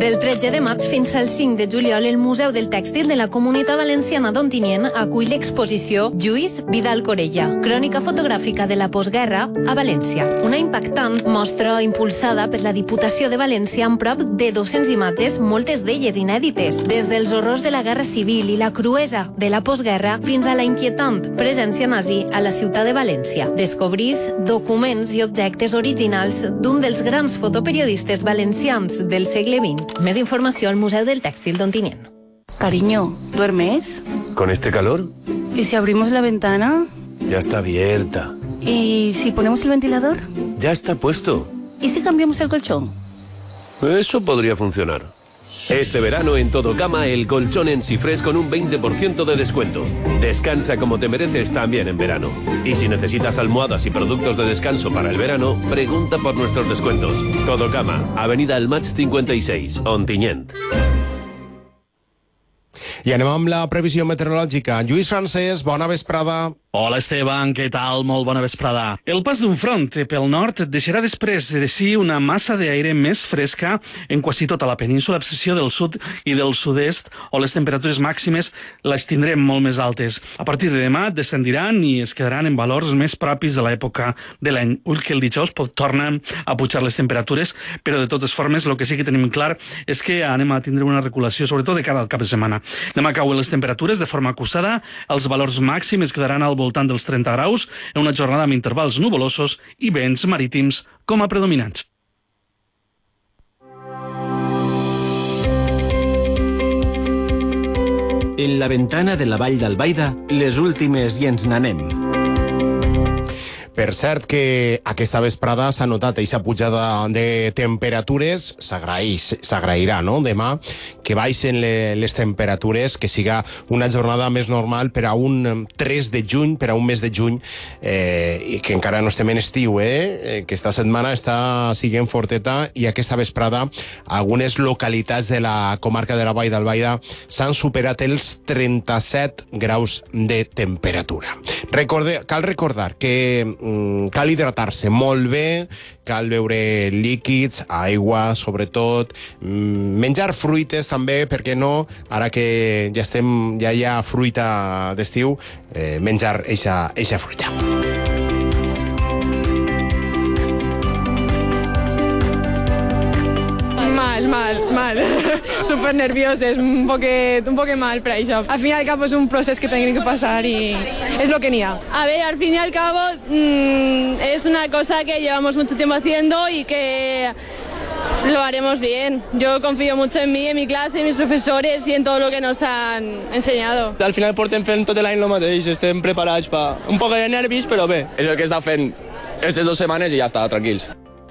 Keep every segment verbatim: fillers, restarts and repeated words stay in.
Del tretze de maig fins al cinc de juliol, el Museu del Tèxtil de la Comunitat Valenciana d'Ontinyent acull l'exposició Lluís Vidal Corella, crònica fotogràfica de la postguerra a València. Una impactant mostra impulsada per la Diputació de València amb prop de dues-centes imatges, moltes d'elles inèdites, des dels horrors de la Guerra Civil i la cruesa de la postguerra fins a la inquietant presència nazi a la ciutat de València. Descobrís documents i objectes originals d'un dels grans fotoperiodistes valencians del segle vint. Més informació al Museu del Tèxtil d'Ontinyent. Cariño, ¿duermes? ¿Con este calor? ¿Y si abrimos la ventana? Ya está abierta. ¿Y si ponemos el ventilador? Ya está puesto. ¿Y si cambiamos el colchón? Eso podría funcionar. Este verano en Todo Cama, el colchón en Sifrés con un veinte por ciento de descuento. Descansa como te mereces también en verano. Y si necesitas almohadas y productos de descanso para el verano, pregunta por nuestros descuentos. Todo Cama, Avenida El Maig cincuenta y seis, Ontinyent. I anem amb la previsió meteorològica. Lluís Francesc, bona vesprada. Hola, Esteban, què tal? Molt bona vesprada. El pas d'un front pel nord deixarà després de si una massa d'aire més fresca en quasi tota la península, a excepció del sud i del sud-est, on les temperatures màximes les tindrem molt més altes. A partir de demà descendiran i es quedaran en valors més propis de l'època de l'any. Ull que el dijous pot tornar a pujar les temperatures, però de totes formes el que sí que tenim clar és que anem a tindre una reculació, sobretot de cara al cap de setmana. Demà cauen les temperatures de forma acusada, els valors màxims quedaran al voltant dels trenta graus en una jornada amb intervals nuvolosos i vents marítims com a predominants. En la ventana de la Vall d'Albaida, les últimes i ens n'anem. Per cert que aquesta vesprada s'ha notat aquesta pujada de temperatures, s'agraeix, s'agrairà, no?, demà, que baixen le, les temperatures, que siga una jornada més normal per a un tres de juny, per a un mes de juny, eh, i que encara no estem en estiu, eh? Que esta setmana està siguent forteta i aquesta vesprada algunes localitats de la comarca de la Vall d'Albaida s'han superat els trenta-set graus de temperatura. Recorde, cal recordar que cal hidratar-se molt bé, cal beure líquids, aigua, sobretot, menjar fruites també, per què no, ara que ja estem, ja hi ha fruita d'estiu, eh, menjar eixa, eixa fruita. Mal, mal, mal. Súper nervioses, un poquet, un poquet mal per això. Al fin y al cabo es un procés que tiene que pasar y es lo que ni ha. A ver, al fin y al cabo mmm, es una cosa que llevamos mucho tiempo haciendo y que lo haremos bien. Yo confío mucho en mí, en mi clase, en mis profesores y en todo lo que nos han enseñado. Al final portem fent tot l'any el mateix, estem preparats per un poc de nervis, però bé, és el que està fent aquestes dues setmanes i ja està, tranquils.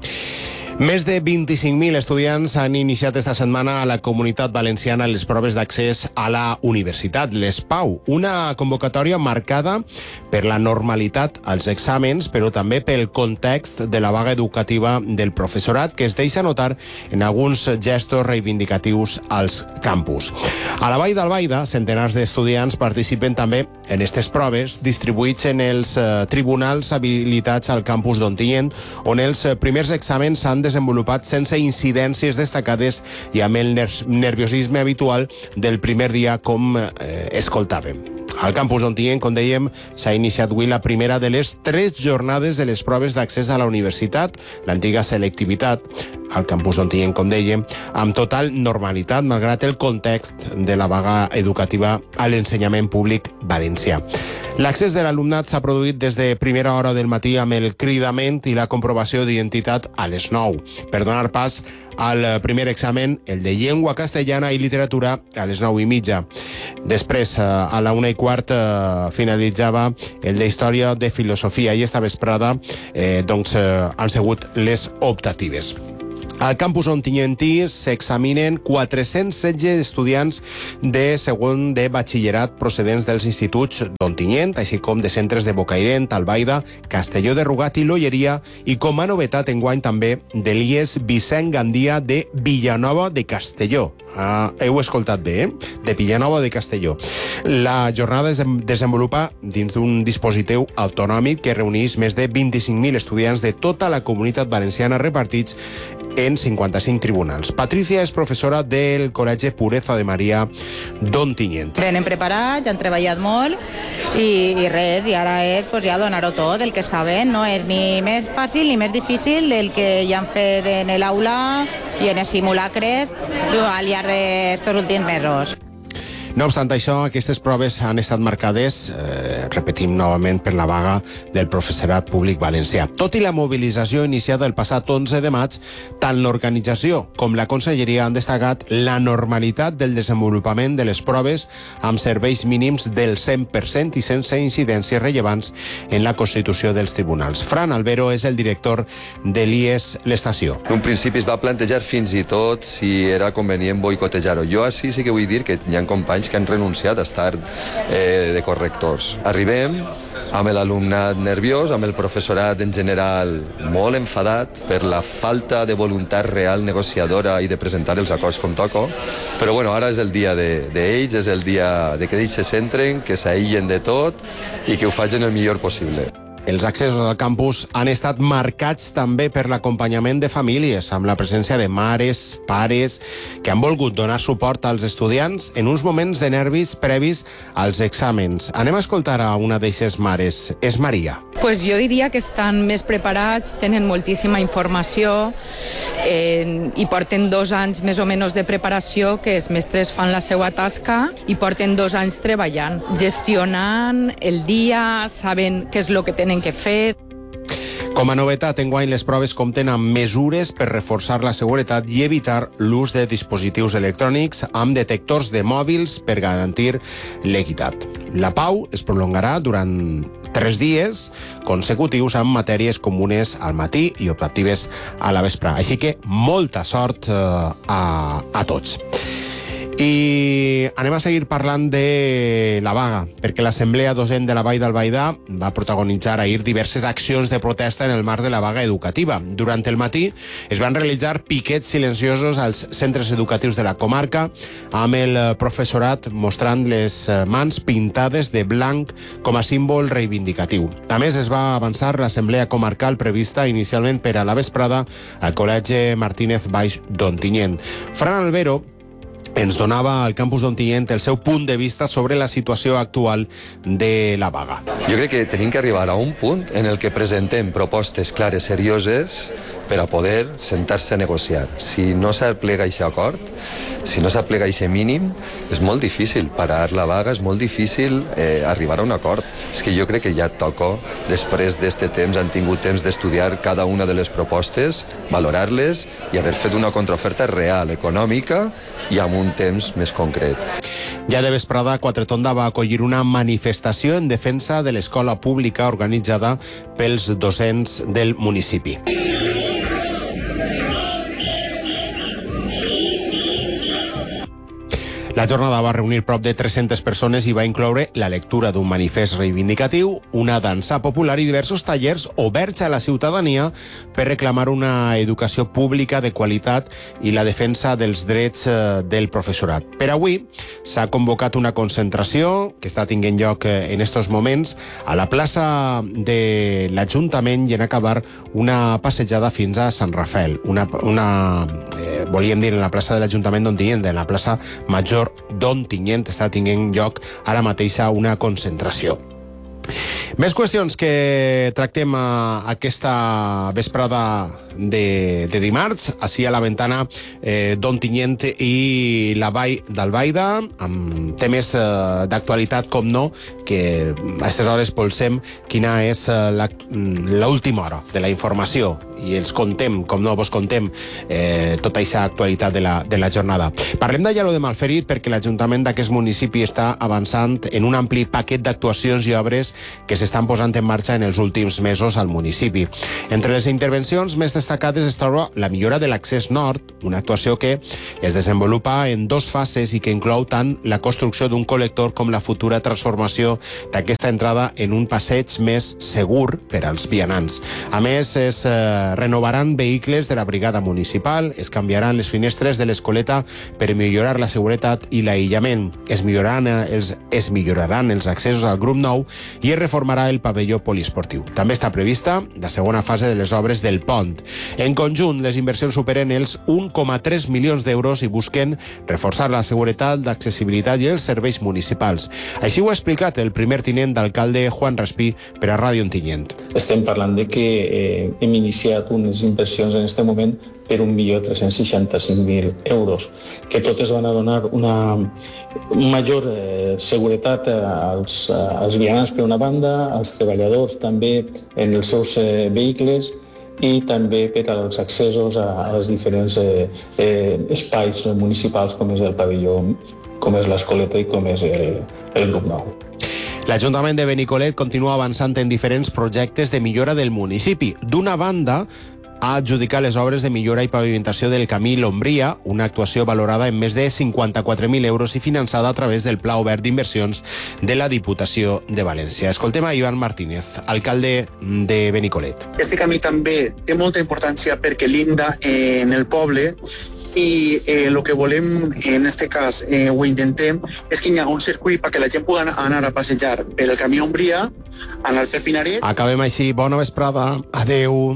Més de vint-i-cinc mil estudiants han iniciat esta setmana a la Comunitat Valenciana les proves d'accés a la universitat, l'E S P A U, una convocatòria marcada per la normalitat als exàmens, però també pel context de la vaga educativa del professorat, que es deixa notar en alguns gestos reivindicatius als campus. A la Vall d'Albaida, centenars d'estudiants participen també en aquestes proves, distribuïts en els eh, tribunals habilitats al campus d'Ontinyent, on els eh, primers exàmens s'han desenvolupat sense incidències destacades i amb el nerviosisme habitual del primer dia, com eh, escoltàvem. Al campus d'Ontinyent, com dèiem, s'ha iniciat avui la primera de les tres jornades de les proves d'accés a la universitat, l'antiga selectivitat, al campus d'Ontinyent, com dèiem, amb total normalitat, malgrat el context de la vaga educativa a l'ensenyament públic valencià. L'accés de l'alumnat s'ha produït des de primera hora del matí amb el cridament i la comprovació d'identitat a les nou, per donar pas al primer examen, el de llengua castellana i literatura, a les nou i mitja. Després, a la una i quart, finalitzava el de història de filosofia, i esta vesprada eh, doncs, eh, han sigut les optatives. Al campus ontinyentí s'examinen quatre-cents setze estudiants de segon de batxillerat procedents dels instituts d'Ontinyent, així com de centres de Bocairent, Albaida, Castelló de Rugat i l'Olleria, i com a novetat enguany també de l'I E S Vicent Gandia de Villanova de Castelló. Ah, heu escoltat bé, eh? De Villanova de Castelló. La jornada es desenvolupa dins d'un dispositiu autonòmic que reuneix més de vint-i-cinc mil estudiants de tota la Comunitat Valenciana repartits en cinquanta-cinc tribunals. Patricia és professora del Col·legi Pureza de Maria d'Ontinyent. Venen preparats, han treballat molt i, i res, i ara és pues, ja donar-ho tot, el que saben. No és ni més fàcil ni més difícil del que ja han fet en l'aula i en els simulacres al llarg d'estos últims mesos. No obstant això, aquestes proves han estat marcades, eh, repetim novament, per la vaga del professorat públic valencià. Tot i la mobilització iniciada el passat onze de maig, tant l'organització com la conselleria han destacat la normalitat del desenvolupament de les proves amb serveis mínims del cent per cent i sense incidències rellevants en la constitució dels tribunals. Fran Albero és el director de l'I E S L'Estació. En un principi es va plantejar fins i tot si era convenient boicotejar-ho. Jo així sí que vull dir que hi ha companys que han renunciat a estar eh, de correctors. Arribem amb l'alumnat nerviós, amb el professorat en general molt enfadat per la falta de voluntat real negociadora i de presentar els acords com toco, però bueno, ara és el dia d'ells, de, de és el dia de que ells se centren, que s'aïllen de tot i que ho facin el millor possible. Els accessos al campus han estat marcats també per l'acompanyament de famílies, amb la presència de mares, pares, que han volgut donar suport als estudiants en uns moments de nervis previs als exàmens. Anem a escoltar a una d'eixes mares. És Maria. Pues jo diria que estan més preparats, tenen moltíssima informació eh, i porten dos anys més o menys de preparació, que els mestres fan la seva tasca i porten dos anys treballant, gestionant el dia, saben què és el que tenen que fer. Com a novetat, enguany les proves compten amb mesures per reforçar la seguretat i evitar l'ús de dispositius electrònics amb detectors de mòbils per garantir l'equitat. La pau es prolongarà durant tres dies consecutius amb matèries comunes al matí i optatives a la vespre. Així que molta sort eh, a, a tots. I anem a seguir parlant de la vaga, perquè l'Assemblea Docent de la Vall d'Albaida va protagonitzar ahir diverses accions de protesta en el marc de la vaga educativa. Durant el matí es van realitzar piquets silenciosos als centres educatius de la comarca, amb el professorat mostrant les mans pintades de blanc com a símbol reivindicatiu. A més, es va avançar l'assemblea comarcal prevista inicialment per a la vesprada al Col·legi Martínez Baix d'Ontinyent. Fran Albero ens donava al campus d'Ontinyent el seu punt de vista sobre la situació actual de la vaga. Jo crec que tenim que arribar a un punt en el que presentem propostes clares, serioses, per a poder sentar-se a negociar. Si no s'aplega aquest acord, si no s'aplega aquest mínim, és molt difícil parar la vaga, és molt difícil eh, arribar a un acord. És que jo crec que ja toco, després d'este temps, han tingut temps d'estudiar cada una de les propostes, valorar-les i haver fet una contraoferta real, econòmica i amb un temps més concret. Ja de vesprada, Quatretonda va acollir una manifestació en defensa de l'escola pública organitzada pels docents del municipi. La jornada va reunir prop de tres-centes persones i va incloure la lectura d'un manifest reivindicatiu, una dansa popular i diversos tallers oberts a la ciutadania per reclamar una educació pública de qualitat i la defensa dels drets del professorat. Per avui s'ha convocat una concentració que està tinguent lloc en estos moments a la plaça de l'Ajuntament i en acabar una passejada fins a Sant Rafael. Una, una eh, volíem dir en la plaça de l'Ajuntament d'Ontinyent, en la plaça Major d'Ontinyent està tinguent lloc ara mateix una concentració. Més qüestions que tractem a aquesta vesprada de, de dimarts, així a la ventana eh, d'Ontinyent i la Vall d'Albaida, amb temes eh, d'actualitat, com no, que a aquestes hores polsem quina és eh, l'última hora de la informació i els contem, com no vos contem, eh, tota aquesta actualitat de la, de la jornada. Parlem de Lledó de Malferit perquè l'Ajuntament d'aquest municipi està avançant en un ampli paquet d'actuacions i obres que s'estan posant en marxa en els últims mesos al municipi. Entre les intervencions més destacades es troba la millora de l'accés nord, una actuació que es desenvolupa en dos fases i que inclou tant la construcció d'un col·lector com la futura transformació d'aquesta entrada en un passeig més segur per als vianants. A més, es eh, renovaran vehicles de la brigada municipal, es canviaran les finestres de l'escoleta per millorar la seguretat i l'aïllament, es milloraran els, es milloraran els accessos al grup nou i es reformarà el pavelló poliesportiu. També està prevista la segona fase de les obres del pont. En conjunt, les inversions superen els un coma tres milions d'euros i busquen reforçar la seguretat, l'accessibilitat i els serveis municipals. Així ho ha explicat el primer tinent d'alcalde Juan Raspí per a Ràdio Ontinyent. Estem parlant de que eh, hem iniciat unes inversions en aquest moment per un milió tres-cents seixanta-cinc mil euros, que totes van a donar una major eh, seguretat als, als vianants per una banda, als treballadors també en els seus eh, vehicles i també per als accessos a, a els diferents eh, eh, espais municipals com és el pavelló, com és l'Escoleta i com és el, el grup nou. L'Ajuntament de Benicolet continua avançant en diferents projectes de millora del municipi. D'una banda, ha adjudicat les obres de millora i pavimentació del camí Lombria, una actuació valorada en més de cinquanta-quatre mil euros i finançada a través del Pla Obert d'Inversions de la Diputació de València. Escoltem a Ivan Martínez, alcalde de Benicolet. Este camí també té molta importància perquè linda eh, en el poble i eh, el que volem, en este cas, eh, ho intentem, és que hi ha un circuit perquè la gent pugui anar a passejar per el camí Ombria, anar per Pinaret. Acabem així. Bona vesprada. Adeu.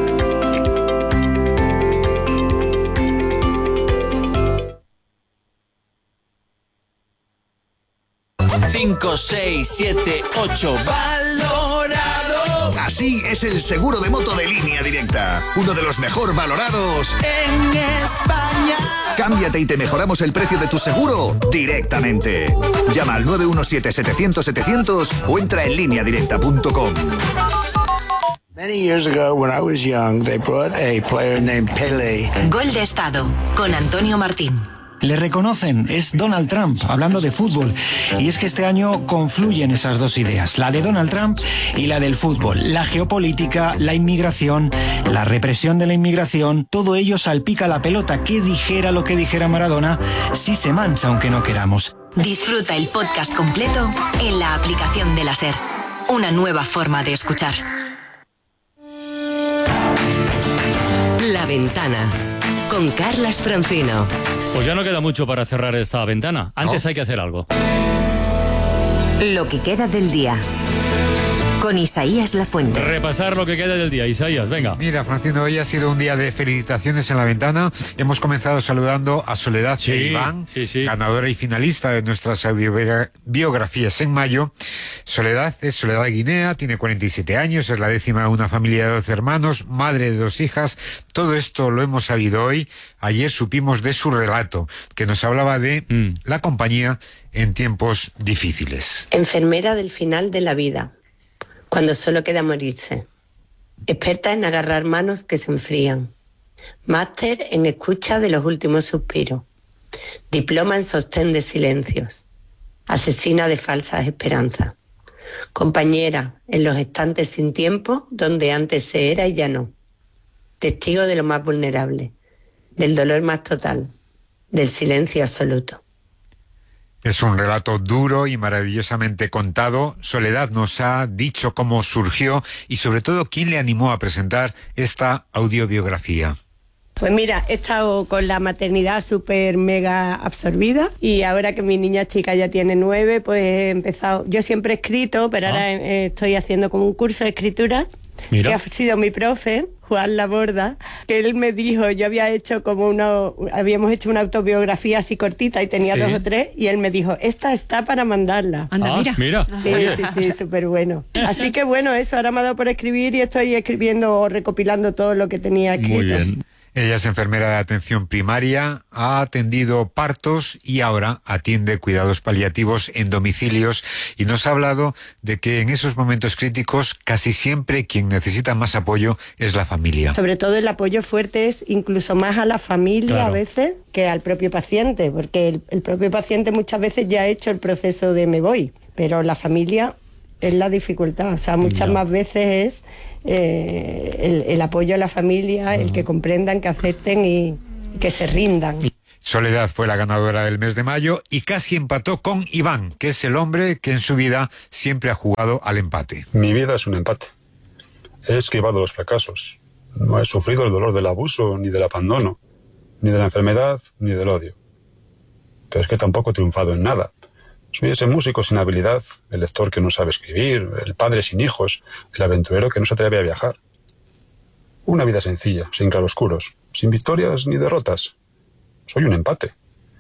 cinco, seis, siete, ocho, valorado. Así es el seguro de moto de Línea Directa, uno de los mejor valorados en España. Cámbiate y te mejoramos el precio de tu seguro directamente. Llama al nueve uno siete, setecientos, setecientos o entra en línea directa punto com. Many years ago, when I was young, they brought a player named Pele. Gol de Estado, con Antonio Martín. Le reconocen, es Donald Trump, hablando de fútbol. Y es que este año confluyen esas dos ideas, la de Donald Trump y la del fútbol. La geopolítica, la inmigración, la represión de la inmigración, todo ello salpica la pelota. Que dijera lo que dijera Maradona, sí se mancha aunque no queramos. Disfruta el podcast completo en la aplicación de la SER. Una nueva forma de escuchar. La Ventana, con Carlas Francino. Pues ya no queda mucho para cerrar esta ventana. Antes ¿No? hay que hacer algo. Lo que queda del día. Con Isaías Lafuente. Repasar lo que queda del día. Isaías, venga. Mira, Francino, hoy ha sido un día de felicitaciones en La Ventana. Hemos comenzado saludando a Soledad sí, e Iván, sí, sí. ganadora y finalista de nuestras audiobiografías en mayo. Soledad es Soledad Guinea, tiene cuarenta y siete años, es la décima de una familia de doce hermanos, madre de dos hijas. Todo esto lo hemos sabido hoy. Ayer supimos de su relato, que nos hablaba de mm. la compañía en tiempos difíciles. Enfermera del final de la vida, cuando solo queda morirse. Experta en agarrar manos que se enfrían. Máster en escucha de los últimos suspiros. Diploma en sostén de silencios. Asesina de falsas esperanzas. Compañera en los estantes sin tiempo, donde antes se era y ya no. Testigo de lo más vulnerable, del dolor más total, del silencio absoluto. Es un relato duro y maravillosamente contado. Soledad nos ha dicho cómo surgió y sobre todo quién le animó a presentar esta audiobiografía. Pues mira, he estado con la maternidad súper mega absorbida y ahora que mi niña chica ya tiene nueve, pues he empezado... Yo siempre he escrito, pero ah. ahora estoy haciendo como un curso de escritura. Mira. Que ha sido mi profe, Juan Laborda, que él me dijo, yo había hecho como una, habíamos hecho una autobiografía así cortita y tenía sí. dos o tres, y él me dijo, esta está para mandarla. Anda, ah, mira. mira. Sí, sí, sí, súper bueno. Así que bueno, eso, ahora me ha dado por escribir y estoy escribiendo o recopilando todo lo que tenía escrito. Muy bien. Ella es enfermera de atención primaria, ha atendido partos y ahora atiende cuidados paliativos en domicilios y nos ha hablado de que en esos momentos críticos casi siempre quien necesita más apoyo es la familia. Sobre todo el apoyo fuerte es incluso más a la familia claro. a veces que al propio paciente, porque el, el propio paciente muchas veces ya ha hecho el proceso de me voy, pero la familia es la dificultad, o sea, muchas no. más veces es... Eh, el, el apoyo a la familia, el que comprendan, que acepten y, y que se rindan. Soledad fue la ganadora del mes de mayo y casi empató con Iván, que es el hombre que en su vida siempre ha jugado al empate. Mi vida es un empate. He esquivado los fracasos. No he sufrido el dolor del abuso, ni del abandono, ni de la enfermedad, ni del odio. Pero es que tampoco he triunfado en nada. Soy ese músico sin habilidad, el lector que no sabe escribir, el padre sin hijos, el aventurero que no se atreve a viajar. Una vida sencilla, sin claroscuros, sin victorias ni derrotas. Soy un empate.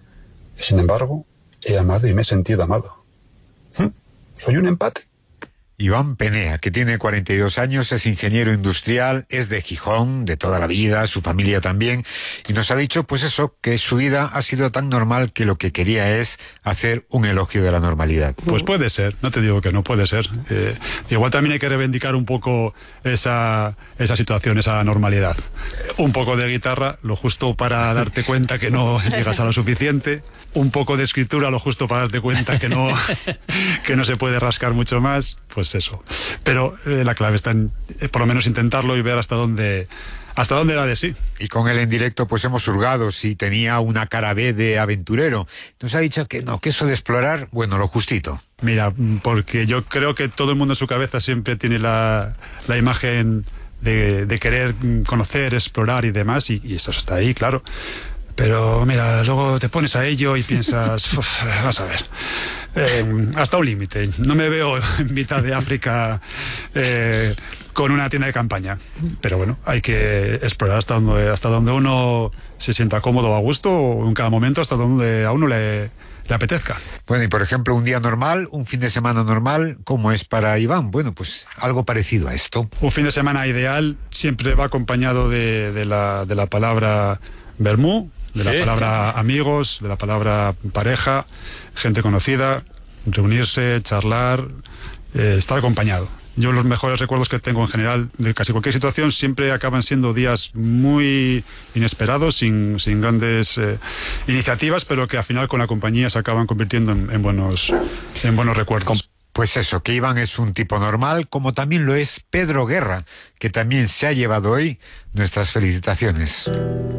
Y sin embargo, he amado y me he sentido amado. ¿Mm? Soy un empate. Iván Penea, que tiene cuarenta y dos años, es ingeniero industrial, es de Gijón, de toda la vida, su familia también, y nos ha dicho, pues eso, que su vida ha sido tan normal que lo que quería es hacer un elogio de la normalidad. Pues puede ser, no te digo que no, puede ser. Eh, igual también hay que reivindicar un poco esa, esa situación, esa normalidad. Un poco de guitarra, lo justo para darte cuenta que no llegas a lo suficiente. Un poco de escritura, lo justo para darte cuenta que no, que no se puede rascar mucho más, pues eso. Pero eh, la clave está en, eh, por lo menos, intentarlo y ver hasta dónde, hasta dónde da de sí. Y con él en directo pues hemos hurgado si tenía una cara B de aventurero. Nos ha dicho que no, que eso de explorar, bueno, lo justito. Mira, porque yo creo que todo el mundo en su cabeza siempre tiene la, la imagen de, de querer conocer, explorar y demás, y, y eso está ahí, claro. Pero mira, luego te pones a ello y piensas, uf, vas a ver, eh, hasta un límite. No me veo en mitad de África eh, con una tienda de campaña. Pero bueno, hay que explorar hasta donde, hasta donde uno se sienta cómodo, a gusto, o en cada momento hasta donde a uno le, le apetezca. Bueno, y por ejemplo, un día normal, un fin de semana normal, ¿cómo es para Iván? Bueno, pues algo parecido a esto. Un fin de semana ideal siempre va acompañado de, de, la, de la palabra vermú, de la palabra amigos, de la palabra pareja, gente conocida, reunirse, charlar, eh, estar acompañado. Yo los mejores recuerdos que tengo en general de casi cualquier situación siempre acaban siendo días muy inesperados, sin, sin grandes eh, iniciativas, pero que al final con la compañía se acaban convirtiendo en, en, buenos, en buenos recuerdos. Pues eso, que Iván es un tipo normal, como también lo es Pedro Guerra, que también se ha llevado hoy nuestras felicitaciones.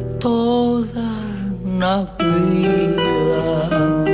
Toda una vida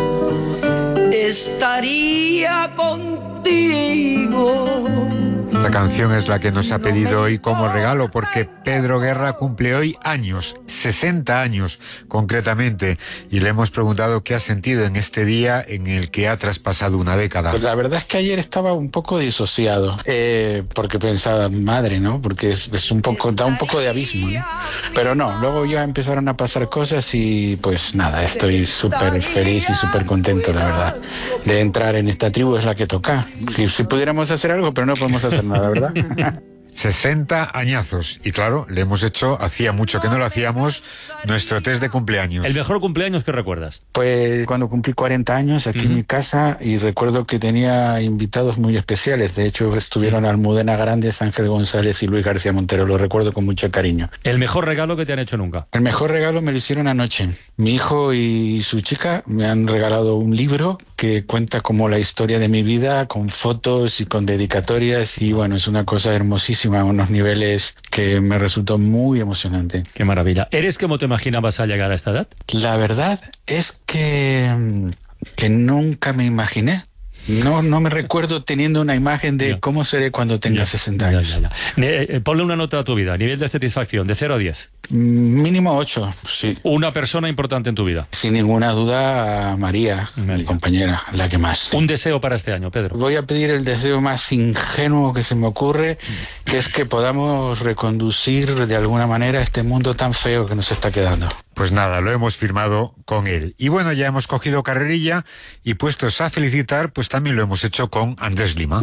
estaría contigo. Esta canción es la que nos ha pedido hoy como regalo, porque Pedro Guerra cumple hoy años, sesenta años concretamente, y le hemos preguntado qué ha sentido en este día en el que ha traspasado una década. Pues la verdad es que ayer estaba un poco disociado, eh, porque pensaba, madre, ¿no? Porque es, es un poco, da un poco de abismo, ¿no? Pero no, luego ya empezaron a pasar cosas y pues nada, estoy súper feliz y súper contento, la verdad, de entrar en esta tribu. Es la que toca. Si, si pudiéramos hacer algo, pero no podemos hacer nada, ¿verdad? sesenta añazos. Y claro, le hemos hecho, hacía mucho que no lo hacíamos, nuestro test de cumpleaños. ¿El mejor cumpleaños que recuerdas? Pues cuando cumplí cuarenta años aquí uh-huh. en mi casa, y recuerdo que tenía invitados muy especiales. De hecho, estuvieron Almudena Grandes, Ángel González y Luis García Montero. Lo recuerdo con mucho cariño. ¿El mejor regalo que te han hecho nunca? El mejor regalo me lo hicieron anoche. Mi hijo y su chica me han regalado un libro que cuenta como la historia de mi vida, con fotos y con dedicatorias, y bueno, es una cosa hermosísima, a unos niveles que me resultó muy emocionante. Qué maravilla. ¿Eres como te imaginabas a llegar a esta edad? La verdad es que, que nunca me imaginé. No, no me recuerdo teniendo una imagen de ya. cómo seré cuando tenga ya, sesenta años. Ya, ya, ya. Eh, ponle una nota a tu vida, nivel de satisfacción, de cero a diez. Mínimo ocho, sí. Una persona importante en tu vida. Sin ninguna duda, María, María, mi compañera, la que más. Un deseo para este año, Pedro. Voy a pedir el deseo más ingenuo que se me ocurre, que es que podamos reconducir de alguna manera este mundo tan feo que nos está quedando. Pues nada, lo hemos firmado con él. Y bueno, ya hemos cogido carrerilla y puestos a felicitar, pues también lo hemos hecho con Andrés Lima.